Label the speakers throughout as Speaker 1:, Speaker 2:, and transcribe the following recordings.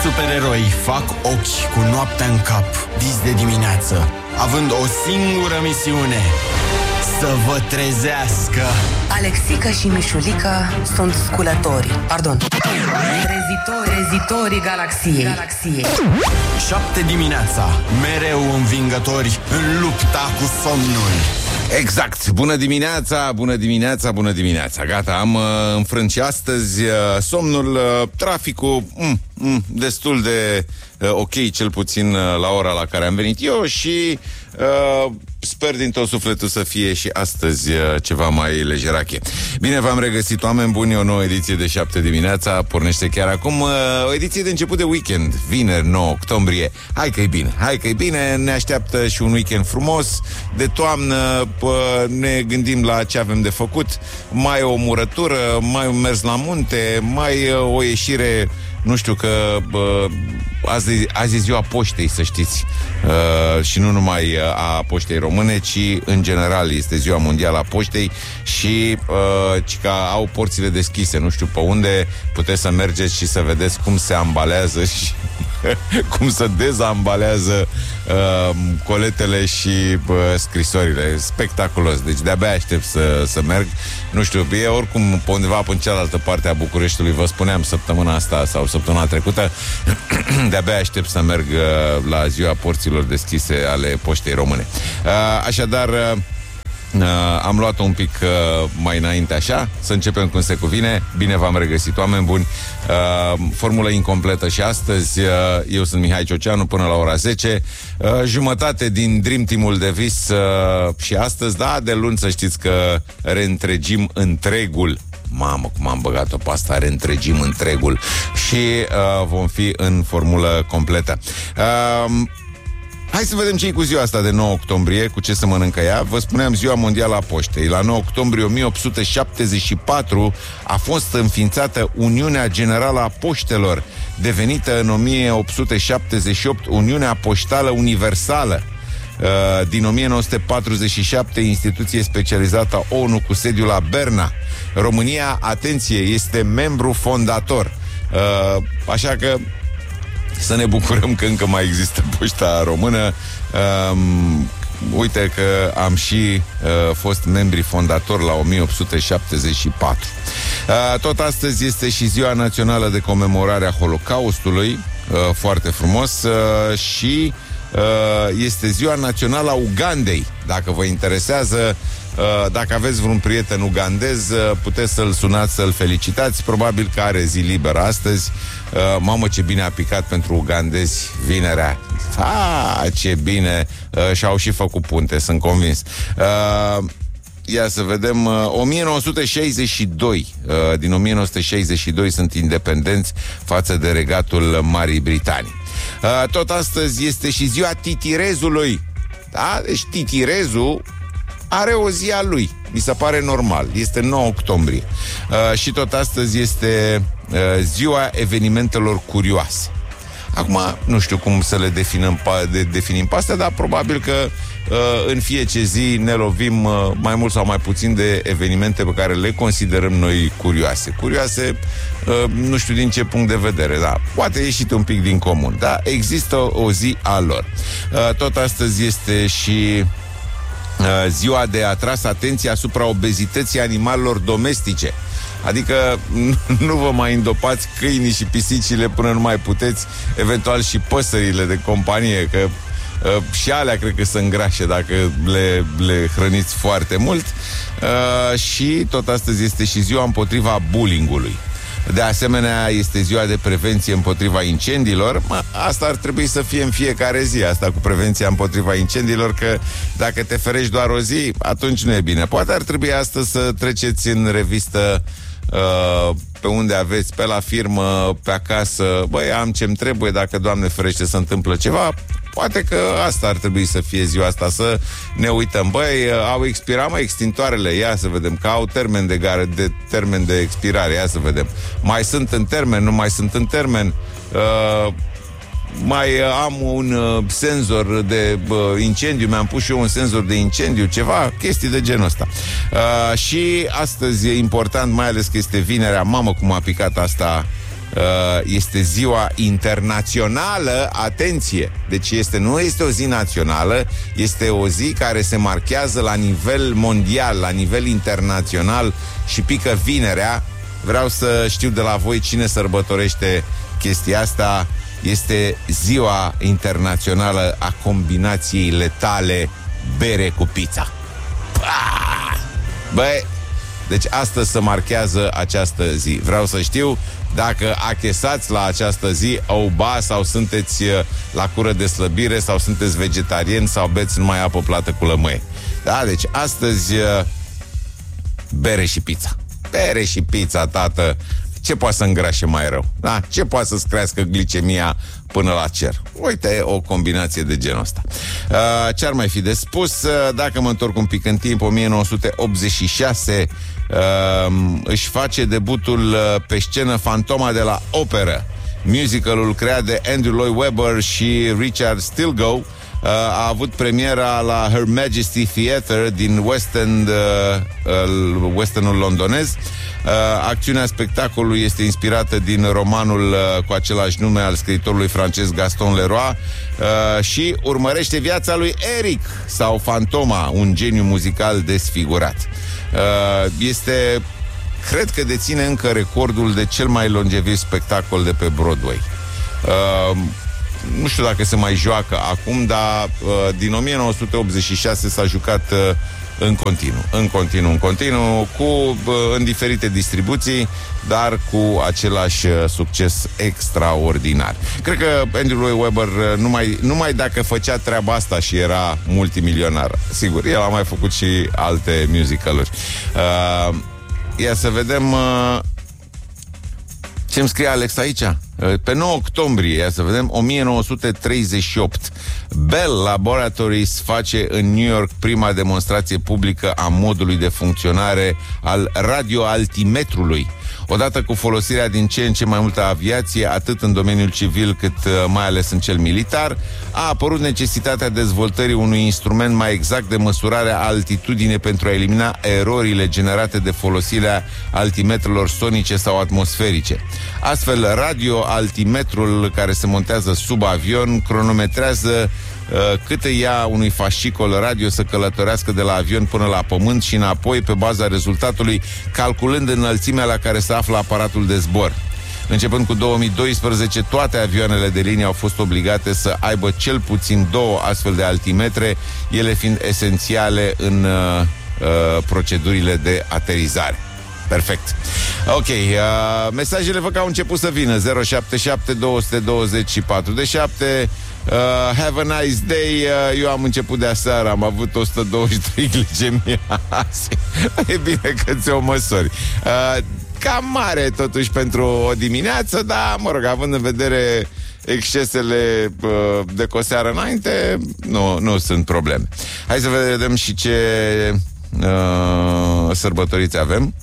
Speaker 1: supereroi fac ochi cu noaptea în cap, dis de dimineață, având o singură misiune: să vă trezească.
Speaker 2: Alexica și Mișulica sunt trezitorii galaxiei.
Speaker 1: 7 dimineața, mereu învingători în lupta cu somnul.
Speaker 3: Exact, bună dimineața. Gata, am înfrânt și astăzi somnul, traficul destul de ok, cel puțin la ora la care am venit eu. Și sper din tot sufletul să fie și astăzi ceva mai lejerache. Bine v-am regăsit, oameni buni, o nouă ediție de 7 dimineața. Pornește chiar acum, o ediție de început de weekend, vineri 9 octombrie. Hai că e bine, ne așteaptă și un weekend frumos de toamnă. Ne gândim la ce avem de făcut. Mai o murătură, mai un mers la munte, mai o ieșire. Nu știu că azi e ziua poștei, să știți. Și nu numai a poștei române, ci în general este ziua mondială a poștei. Și că au porțile deschise. Nu știu pe unde puteți să mergeți și să vedeți cum se ambalează și cum se dezambalează coletele și scrisorile. Spectaculos. Deci de-abia aștept să merg. Nu știu, e oricum pe undeva pe cealaltă parte a Bucureștiului. Vă spuneam săptămâna asta sau săptămâna trecută. De-abia aștept să merg la ziua porților deschise ale poștei române. Așadar, am luat-o un pic mai înainte, așa. Să începem cum se cuvine. Bine v-am regăsit, oameni buni. Formulă incompletă și astăzi. Eu sunt Mihai Cioceanu până la ora 10. Jumătate din Dream Team-ul de vis și astăzi, da, de luni să știți că reîntregim întregul. Mamă, cum am băgat-o pe asta, reîntregim întregul. Și vom fi în formulă completă. Hai să vedem ce-i cu ziua asta de 9 octombrie, cu ce se mănâncă ea. Vă spuneam, ziua mondială a poștei. La 9 octombrie 1874 a fost înființată Uniunea Generală a Poștelor, devenită în 1878 Uniunea Poștală Universală. Din 1947, instituție specializată a ONU cu sediul la Berna. România, atenție, este membru fondator. Așa că să ne bucurăm că încă mai există poșta română. Uite că am și fost membri fondatori la 1874. Tot astăzi este și ziua națională de comemorare a Holocaustului. Foarte frumos. Și este ziua națională a Ugandei. Dacă vă interesează, dacă aveți vreun prieten ugandez, puteți să-l sunați, să-l felicitați. Probabil că are zi liberă astăzi. Mamă, ce bine a picat pentru ugandezi vinerea. Ce bine. Și-au și făcut punte, sunt convins. Ia să vedem. 1962. Din 1962 sunt independenți față de regatul Marii Britanii. Tot astăzi este și ziua titirezului. Da? Deci titirezul are o zi a lui. Mi se pare normal. Este 9 octombrie. Și tot astăzi este ziua evenimentelor curioase. Acum, nu știu cum să le definim pe astea, dar probabil că în fiecare zi ne lovim mai mult sau mai puțin de evenimente pe care le considerăm noi curioase. Curioase, nu știu din ce punct de vedere, dar poate ieșit un pic din comun. Dar există o zi a lor. Tot astăzi este și ziua de atras atenția asupra obezității animalelor domestice. Adică nu vă mai îndopați câinii și pisicile până nu mai puteți, eventual și păsările de companie, că și alea cred că se îngrașe dacă le hrăniți foarte mult. Și tot astăzi este și ziua împotriva bullyingului. De asemenea, este ziua de prevenție împotriva incendiilor. Asta ar trebui să fie în fiecare zi, asta cu prevenția împotriva incendiilor, că dacă te ferești doar o zi, atunci nu e bine. Poate ar trebui astăzi să treceți în revistă pe unde aveți, pe la firmă, pe acasă. Băi, am ce-mi trebuie, dacă, Doamne ferește, se întâmplă ceva. Poate că asta ar trebui să fie ziua asta, să ne uităm. Băi, au expirat, extintoarele, ia să vedem, că au termen de expirare, ia să vedem. Mai sunt în termen, nu mai sunt în termen. Mai am un senzor de incendiu, mi-am pus și eu un senzor de incendiu, ceva, chestii de genul ăsta. Și astăzi e important, mai ales că este vinerea. Mamă, cum a picat asta este ziua internațională, atenție, deci nu este o zi națională, este o zi care se marchează la nivel mondial, la nivel internațional și pică vinerea. Vreau să știu de la voi cine sărbătorește chestia asta. Este ziua internațională a combinației letale bere cu pizza. Băi, deci astăzi se marchează această zi. Vreau să știu dacă achesați la această zi auba sau sunteți la cură de slăbire sau sunteți vegetarieni sau beți numai apă plată cu lămâie. Da, deci astăzi bere și pizza. Bere și pizza, tată. Ce poate să îngrașe mai rău? Da? Ce poate să-ți crească glicemia până la cer? Uite, o combinație de genul ăsta. Ce ar mai fi de spus? Dacă mă întorc un pic în timp, 1986 își face debutul pe scenă Fantoma de la Operă. Musicalul creat de Andrew Lloyd Webber și Richard Stilgoe a avut premiera la Her Majesty Theatre din West-Endul londonez. Acțiunea spectacolului este inspirată din romanul cu același nume al scriitorului francez Gaston Leroy și urmărește viața lui Eric sau Fantoma, un geniu muzical desfigurat. Cred că deține încă recordul de cel mai longeviv spectacol de pe Broadway. Nu știu dacă se mai joacă acum, dar din 1986 s-a jucat în continuu, în diferite distribuții, dar cu același succes extraordinar. Cred că Andrew Lloyd Webber numai dacă făcea treaba asta și era multimilionar. Sigur, el a mai făcut și alte musicaluri. Ia să vedem ce-mi scrie Alex aici. Pe 9 octombrie, ia să vedem, 1938, Bell Laboratories face în New York prima demonstrație publică a modului de funcționare al radioaltimetrului. Odată cu folosirea din ce în ce mai multă aviație, atât în domeniul civil cât mai ales în cel militar, a apărut necesitatea dezvoltării unui instrument mai exact de măsurare a altitudinii pentru a elimina erorile generate de folosirea altimetrelor sonice sau atmosferice. Astfel, radioaltimetrul care se montează sub avion cronometrează cât îi ia unui fascicol radio să călătorească de la avion până la pământ și înapoi pe baza rezultatului, calculând înălțimea la care se află aparatul de zbor. Începând cu 2012, toate avioanele de linie au fost obligate să aibă cel puțin 2 astfel de altimetre, ele fiind esențiale în procedurile de aterizare. Perfect. Ok, mesajele văd că au început să vină. 077 220 47. Have a nice day. Eu am început de aseară, am avut 123 glicemia. E bine că ți-o măsori. Cam mare totuși pentru o dimineață, dar mă rog, având în vedere excesele de cu o seară înainte, nu sunt probleme. Hai să vedem și ce sărbătoriți avem.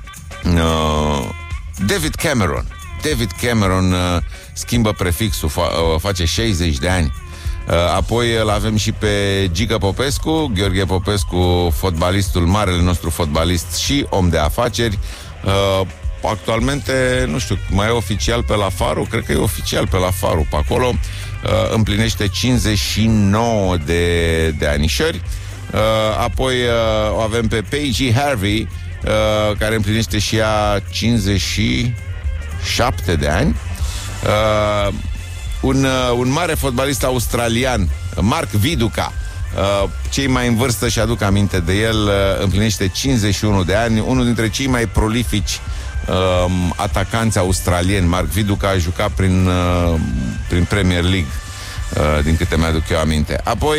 Speaker 3: David Cameron schimbă prefixul, face 60 de ani. Apoi îl avem și pe Gică Popescu, Gheorghe Popescu, fotbalistul, marele nostru fotbalist și om de afaceri. Actualmente, nu știu, mai e oficial pe la Faru? Cred că e oficial pe la Faru, pe acolo. Împlinește 59 de anișori. Apoi o avem pe Paige Harvey, care împlinește și ea 57 de ani. Un mare fotbalist australian, Mark Viduka, cei mai în vârstă și aduc aminte de el, împlinește 51 de ani, unul dintre cei mai prolifici atacanți australieni. Mark Viduka a jucat prin Premier League, din câte mi-aduc eu aminte. Apoi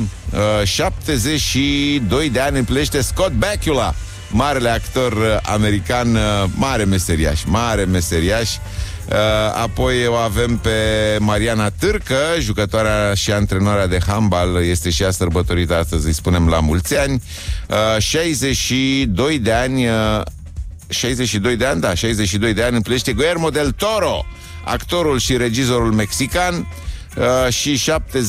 Speaker 3: 72 de ani împlinește Scott Bakula, marele actor american, mare meseriaș. Apoi o avem pe Mariana Târcă, jucătoarea și antrenoarea de handbal, este și ea sărbătorită astăzi, îi spunem la mulți ani. 62 de ani, împlinește Guillermo del Toro, actorul și regizorul mexican. Și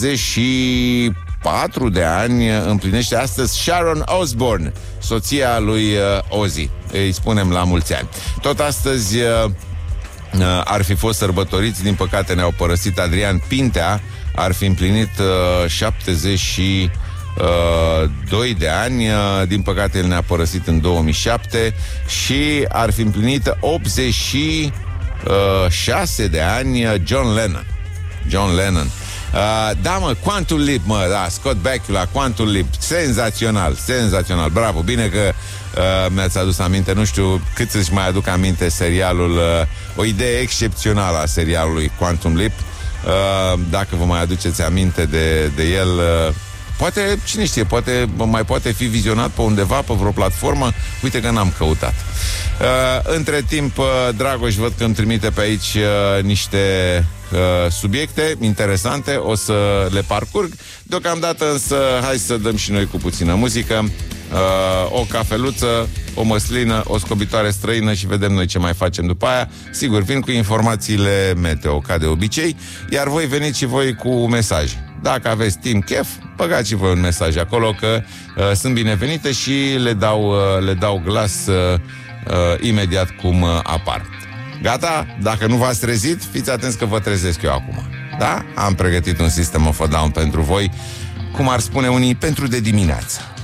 Speaker 3: 74 de ani împlinește astăzi Sharon Osbourne, soția lui Ozzy. Îi spunem la mulți ani. Tot astăzi ar fi fost sărbătoriți, din păcate ne-au părăsit. Adrian Pintea ar fi împlinit 72 de ani, din păcate el ne-a părăsit în 2007 și ar fi împlinit 86 de ani John Lennon. Da, mă, Quantum Leap, mă, da, Scott Bakula, Quantum Leap, senzațional, bravo, bine că mi-ați adus aminte, nu știu cât să-și mai aduc aminte serialul, o idee excepțională a serialului Quantum Leap, dacă vă mai aduceți aminte de el, poate, cine știe, mai poate fi vizionat pe undeva, pe vreo platformă, uite că n-am căutat. Între timp, Dragoș, văd că îmi trimite pe aici niște subiecte interesante, o să le parcurg. Deocamdată însă, hai să dăm și noi cu puțină muzică, o cafeluță, o măslină, o scobitoare străină și vedem noi ce mai facem după aia. Sigur, vin cu informațiile meteo, ca de obicei, iar voi veniți și voi cu mesaje. Dacă aveți timp, chef, băgați și voi un mesaj acolo, că sunt binevenite și le dau glas imediat cum apar. Gata? Dacă nu v-ați trezit, fiți atenți că vă trezesc eu acum. Da? Am pregătit un System of a Down pentru voi, cum ar spune unii, pentru de dimineață.